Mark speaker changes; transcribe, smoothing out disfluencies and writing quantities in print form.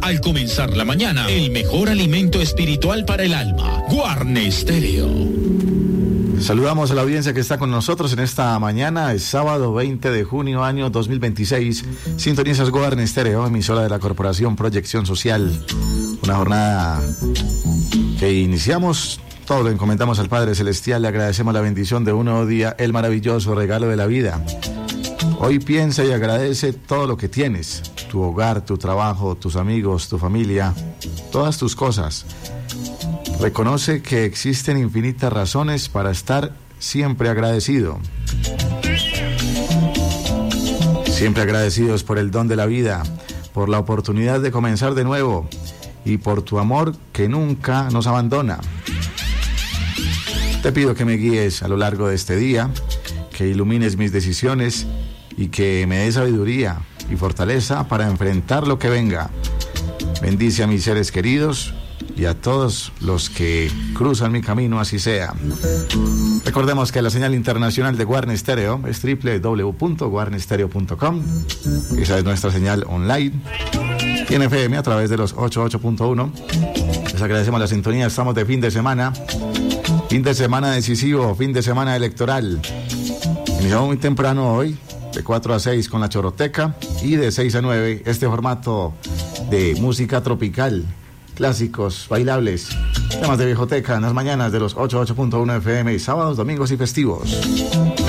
Speaker 1: al comenzar la mañana. El mejor alimento espiritual para el alma. Guarne Stereo.
Speaker 2: Saludamos a la audiencia que está con nosotros en esta mañana. Es sábado 20 de junio, año 2026. Sintonizas Guarne Stereo, emisora de la Corporación Proyección Social. Una jornada que iniciamos. Todo lo encomendamos al Padre Celestial. Le agradecemos la bendición de un nuevo día, el maravilloso regalo de la vida. Hoy piensa y agradece todo lo que tienes. Tu hogar, tu trabajo, tus amigos, tu familia, todas tus cosas. Reconoce que existen infinitas razones para estar siempre agradecido. Siempre agradecidos por el don de la vida, por la oportunidad de comenzar de nuevo y por tu amor que nunca nos abandona. Te pido que me guíes a lo largo de este día, que ilumines mis decisiones y que me des sabiduría y fortaleza para enfrentar lo que venga. Bendice a mis seres queridos y a todos los que cruzan mi camino, así sea. Recordemos que la señal internacional de Guarne Stereo es www.guarnestereo.com. Esa es nuestra señal online. Y en FM a través de los 88.1. Les agradecemos la sintonía. Estamos de fin de semana. Fin de semana decisivo, fin de semana electoral. Iniciamos muy temprano hoy, de 4 a 6 con la Choroteca y de 6 a 9 este formato de música tropical, clásicos, bailables, temas de viejoteca en las mañanas de los 88.1 FM y sábados, domingos y festivos.